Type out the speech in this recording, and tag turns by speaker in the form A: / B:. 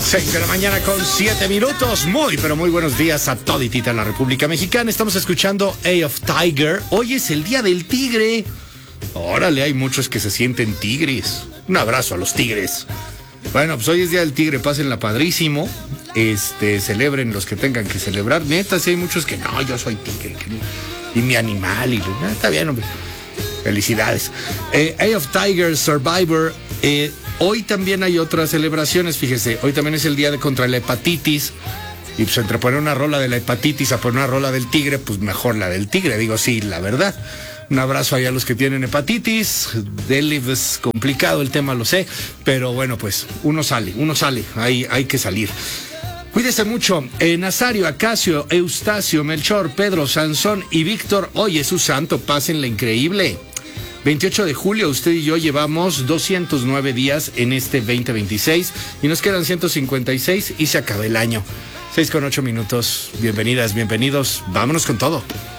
A: 6 de la mañana con 7 minutos. Muy, pero muy buenos días a toditita en la República Mexicana. Estamos escuchando Eye of Tiger. Hoy es el Día del Tigre. Órale, hay muchos que se sienten tigres. Un abrazo a los tigres. Bueno, pues hoy es Día del Tigre, pásenla padrísimo. Celebren los que tengan que celebrar. Neta, sí hay muchos que no, yo soy tigre. Y mi animal. Está bien, hombre. Felicidades. Eye of Tiger, Survivor. Hoy también hay otras celebraciones, fíjese. Hoy también es el día contra la hepatitis. Y pues entre poner una rola de la hepatitis a poner una rola del tigre, pues mejor la del tigre. Digo, sí, la verdad. Un abrazo ahí a los que tienen hepatitis. Es complicado el tema, lo sé. Pero bueno, pues uno sale. Hay que salir. Cuídese mucho. Nazario, Acacio, Eustacio, Melchor, Pedro, Sansón y Víctor. Hoy es su santo. Pásenla increíble. 28 de julio, usted y yo llevamos 209 días en este 2026 y nos quedan 156 y se acaba el año. 6:08. Bienvenidas, bienvenidos. Vámonos con todo.